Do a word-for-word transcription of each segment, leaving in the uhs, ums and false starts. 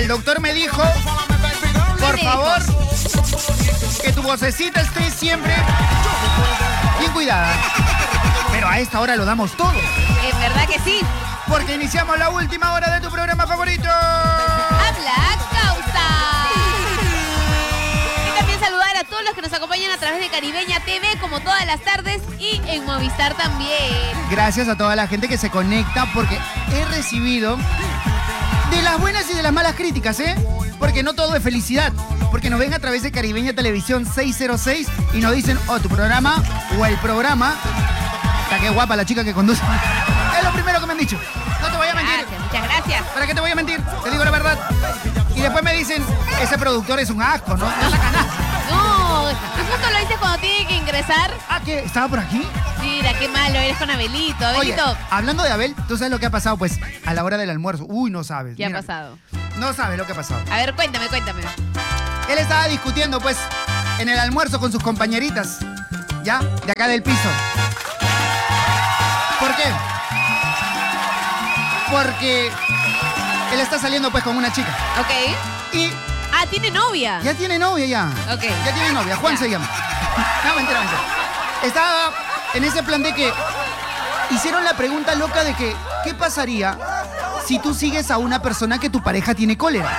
doctor me dijo, por favor, que tu vocecita esté siempre bien cuidada. Pero a esta hora lo damos todo. Es verdad que sí. Porque iniciamos la última hora de tu programa favorito. Habla Causa. Y también saludar a todos los que nos acompañan a través de Caribeña T V, como todas las tardes, y en Movistar también. Gracias a toda la gente que se conecta, porque he recibido de las buenas y de las malas críticas, ¿eh? Porque no todo es felicidad. Porque nos ven a través de Caribeña Televisión seiscientos seis y nos dicen, oh, tu programa o el programa. Está que guapa la chica que conduce. Es lo primero que me han dicho. No te voy a mentir. Gracias, muchas gracias. ¿Para qué te voy a mentir? Te digo la verdad. Y después me dicen, ese productor es un asco, ¿no? No saca nada. No, y justo lo dices cuando tiene que ingresar. Ah, ¿qué? ¿Estaba por aquí? Mira, qué malo, eres con Abelito. Abelito. Oye, hablando de Abel, ¿tú sabes lo que ha pasado? Pues a la hora del almuerzo. Uy, no sabes. ¿Qué Mira, ha pasado? No sabes lo que ha pasado. A ver, cuéntame, cuéntame. Él estaba discutiendo, pues, en el almuerzo con sus compañeritas, ¿ya? De acá del piso. ¿Por qué? Porque él está saliendo, pues, con una chica. Ok. Y Ah, tiene novia. ya tiene novia, ya. Ok. Ya tiene novia. Juan Ya. se llama. No, mentira, mentira. Estaba en ese plan de que hicieron la pregunta loca de que, ¿qué pasaría si tú sigues a una persona que tu pareja tiene cólera?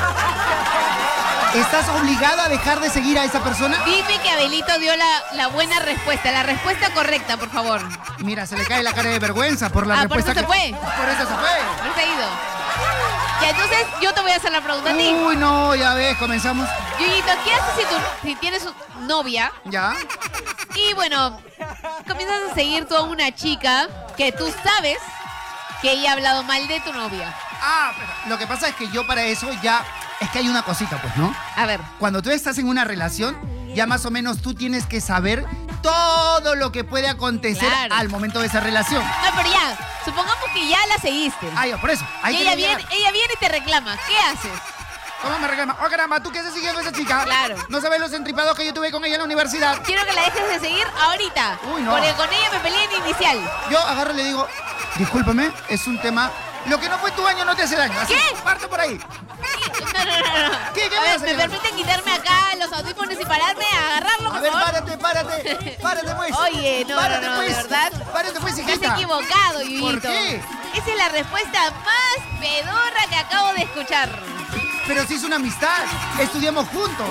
¿Estás obligada a dejar de seguir a esa persona? Dime que Abelito dio la, la buena respuesta, la respuesta correcta, por favor. Mira, se le cae la cara de vergüenza por la Ah, por respuesta eso se que... fue. Por eso se fue. No se ha ido. Ya, entonces yo te voy a hacer la pregunta a ti. Uy, no, ya ves, comenzamos. Yuyito, ¿qué haces si, tu- si tienes novia? ¿Ya? Y bueno, comienzas a seguir tú a una chica que tú sabes que ella ha hablado mal de tu novia. Ah, pero lo que pasa es que yo para eso ya... Es que hay una cosita, pues, ¿no? A ver. Cuando tú estás en una relación, ya más o menos tú tienes que saber todo lo que puede acontecer Claro. al momento de esa relación. No, pero ya, supongamos que ya la seguiste. Ah, ya, por eso. Ahí y quería ella viene, llegar. ella viene y te reclama. ¿Qué haces? ¿Cómo me reclama? Oh, caramba, ¿tú qué haces siguiendo a esa chica? Claro. ¿No sabes los entripados que yo tuve con ella en la universidad? Quiero que la dejes de seguir ahorita. Uy, no. Porque con ella me peleé en inicial. Yo agarro y le digo, discúlpame, es un tema... Lo que no fue tu año no te hace daño. Así, ¿Qué? parto por ahí. No, no, no, no. ¿Qué? ¿Qué a vas a ver, hacer? ¿me permiten quitarme acá los audífonos y pararme a agarrarlo, por A ver, favor? párate, párate. Párate, pues. Oye, no, Párate, no, no, pues. de verdad. Párate, pues, Estás hijita. equivocado, Yuyito. ¿Por qué? Esa es la respuesta más pedorra que acabo de escuchar. Pero si es una amistad. Estudiamos juntos.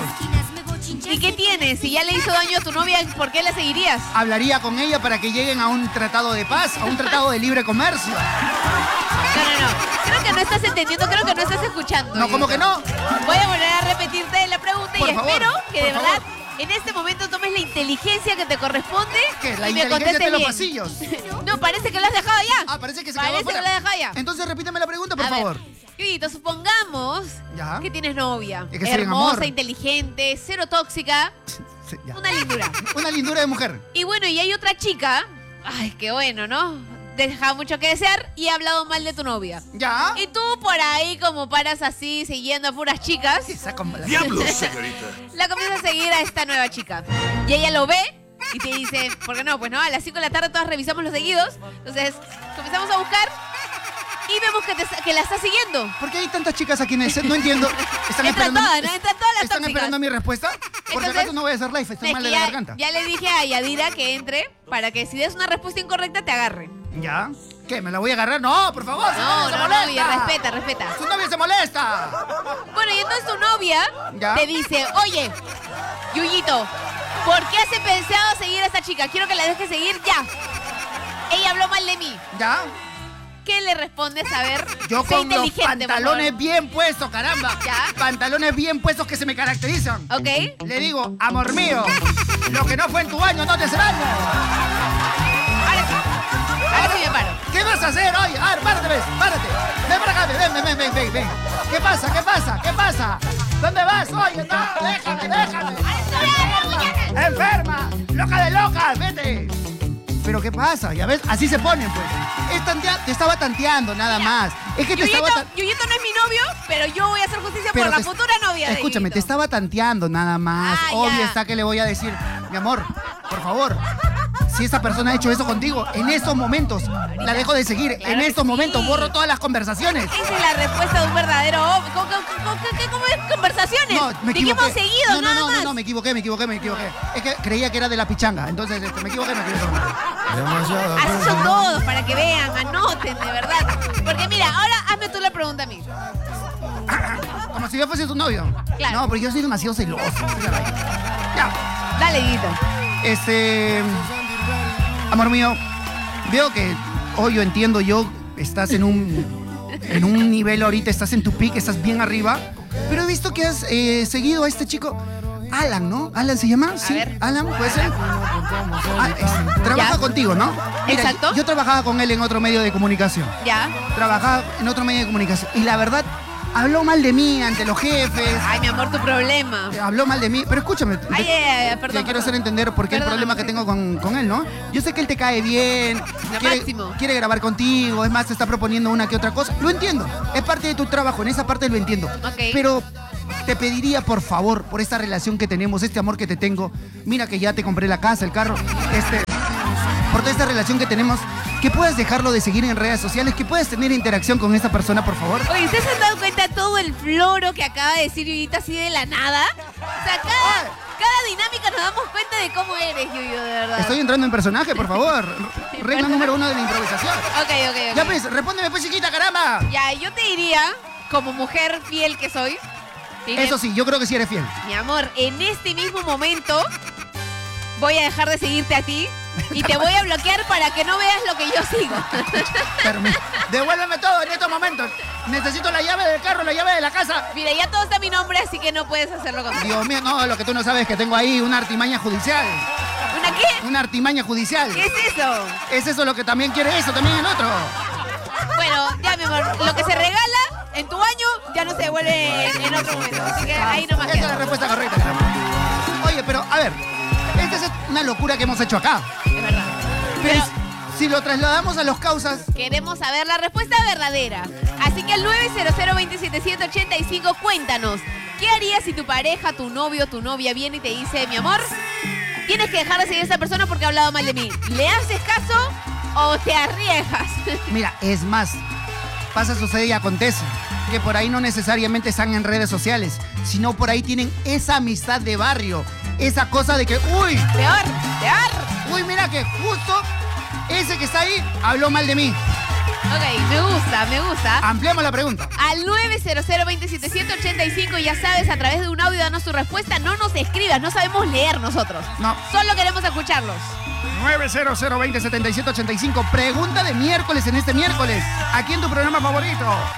¿Y qué tienes? Si ya le hizo daño a tu novia, ¿por qué la seguirías? Hablaría con ella para que lleguen a un tratado de paz, a un tratado de libre comercio. No, no, no. Creo que no estás entendiendo, creo que no estás escuchando. No, ¿cómo que no? Voy a volver a repetirte la pregunta Por y favor, espero que de por verdad favor. en este momento tomes la inteligencia que te corresponde. ¿Qué? ¿La y me inteligencia de contestes los bien. pasillos? No, parece que lo has dejado ya. Ah, parece que se Parece quedó afuera. que lo has dejado ya. Entonces repíteme la pregunta, por A ver, favor. Yuyito, supongamos Ya. que tienes novia. Es que soy un Hermosa, amor. inteligente, cero tóxica. Sí, ya. Una lindura. Una lindura de mujer. Y bueno, y hay otra chica. Ay, qué bueno, ¿no? Te deja mucho que desear y ha hablado mal de tu novia. ¿Ya? Y tú por ahí como paras así, siguiendo a puras chicas, Esa con- ¡Diablos, señorita! la comienzas a seguir a esta nueva chica. Y ella lo ve y te dice, ¿por qué no? Pues no, a las cinco de la tarde todas revisamos los seguidos. Entonces, comenzamos a buscar y vemos que, te- que la está siguiendo. ¿Por qué hay tantas chicas aquí en el set? No entiendo. ¿Están Entran esperando, todas, ¿no? Entran todas las ¿Están tóxicas. esperando mi respuesta? Por si Entonces, acaso no voy a hacer live, estoy Es mal que de la ya, garganta. ya le dije a Yadira que entre para que si des una respuesta incorrecta te agarre. ¿Ya? ¿Qué? ¿Me la voy a agarrar? No, por favor. su No, novia se no, no, molesta. y respeta, respeta. Su novia se molesta. Bueno, y entonces tu novia ¿Ya? te dice, oye, Yuyito, ¿por qué has empezado a seguir a esta chica? Quiero que la dejes seguir ya. Ella habló mal de mí. ¿Ya? ¿Qué le respondes? A ver, Yo sé con los inteligente, por pantalones favor. bien puestos, caramba. ¿Ya? Pantalones bien puestos que se me caracterizan. ¿Ok? Le digo, amor mío, lo que no fue en tu año no te hace daño. Ahora sí. Ahora sí me paro. ¿Qué vas a hacer hoy? A ver, párate, ves, párate. Ven para acá, ven, ven, ven, ven, ven, ven. ¿Qué pasa? ¿Qué pasa? ¿Qué pasa? ¿Dónde vas? Oye, no, déjame, déjame. Enferma, enferma, loca de locas, vete. Pero ¿qué pasa? Ya ves, así se ponen, pues. Es tantea- te estaba tanteando, nada más. Es que te Yuyito, estaba... tan- Yuyito no es mi novio, pero yo voy a hacer justicia Pero por la te- futura novia de Escúchame, te Yuyito. estaba tanteando nada más. Ah, Obvio ya. está que le voy a decir, mi amor, por favor, si esa persona ha hecho eso contigo, en estos momentos la dejo de seguir. Claro en que estos sí. momentos borro todas las conversaciones. Esa es la respuesta de un verdadero hombre. ¿Cómo, cómo- cómo No, me Dijimos equivoqué. seguido, no, no, nada no, más. no, no, me equivoqué, me equivoqué, me equivoqué. Es que creía que era de la pichanga, entonces este, me equivoqué, me equivoqué. Así son todos, para que vean, anoten, de verdad. Porque mira, ahora hazme tú la pregunta a mí. Como si yo fuese tu novio. Claro. No, porque yo soy demasiado celoso. Ya. Dale, Guito. Este. Amor mío, veo que hoy yo entiendo yo, estás en un. En un nivel ahorita, estás en tu pick, estás bien arriba. Pero he visto que has eh, seguido a este chico. Alan, ¿no? ¿Alan se llama? Sí. ver. Alan, ¿puede ser? Ah, es- trabaja Ya. contigo, ¿no? Mira, Exacto. Yo, yo trabajaba con él en otro medio de comunicación. Ya. Trabajaba en otro medio de comunicación. Y la verdad, habló mal de mí ante los jefes. Ay, mi amor, tu problema. Habló mal de mí. Pero escúchame. te- Ay, ay, ay, perdón. te quiero perdón. hacer entender por qué el Perdóname. problema que tengo con, con él, ¿no? Yo sé que él te cae bien, Lo quiere, máximo. quiere grabar contigo, es más, te está proponiendo una que otra cosa. Lo entiendo, es parte de tu trabajo, en esa parte lo entiendo. Ok. Pero te pediría, por favor, por esta relación que tenemos, este amor que te tengo, mira que ya te compré la casa, el carro, este, por toda esta relación que tenemos, que puedas dejarlo de seguir en redes sociales, que puedas tener interacción con esta persona, por favor. Oye, ¿ustedes se han dado cuenta de todo el floro que acaba de decir Yuyita así de la nada? O sea, cada, cada dinámica nos damos cuenta de cómo eres, Yuyo, de verdad. Estoy entrando en personaje, por favor. Regla número uno de la improvisación. Ok, ok, ok. Ya pues, respóndeme pues, chiquita, caramba. Ya, yo te diría, como mujer fiel que soy, te diría, Eso sí, yo creo que sí eres fiel. mi amor, en este mismo momento voy a dejar de seguirte a ti y te voy a bloquear para que no veas lo que yo sigo. Permi- Devuélveme todo en estos momentos. Necesito la llave del carro, la llave de la casa. Mira, ya todo está mi nombre, así que no puedes hacerlo conmigo. Dios mío, no, lo que tú no sabes es que tengo ahí una artimaña judicial. ¿Una qué? Una artimaña judicial. ¿Qué es eso? Es eso lo que también quiere eso, también el otro. Bueno, ya, mi amor, lo que se regala en tu año ya no se devuelve en, en otro momento. Así que ahí nomás Esa es la queda. respuesta correcta. caramba. Oye, pero a ver, esta es una locura que hemos hecho acá. Es verdad. Pero Pero si lo trasladamos a los causas, queremos saber la respuesta verdadera. Así que al nueve cero cero, dos siete siete, ocho cinco, cuéntanos. ¿Qué harías si tu pareja, tu novio, tu novia viene y te dice, mi amor, tienes que dejar de seguir a esa persona porque ha hablado mal de mí? ¿Le haces caso o te arriesgas? mira, es más, pasa, sucede y acontece que por ahí no necesariamente están en redes sociales, sino por ahí tienen esa amistad de barrio, esa cosa de que, uy, Peor, peor. uy, mira que justo ese que está ahí habló mal de mí. Ok, me gusta, me gusta. Ampliamos la pregunta. Al nueve cero cero, dos siete siete, ocho cinco, ya sabes, a través de un audio danos tu respuesta. No nos escribas, no sabemos leer nosotros. No. Solo queremos escucharlos. nueve cero cero, dos siete siete, ocho cinco. Pregunta de miércoles en este miércoles. Aquí en tu programa favorito.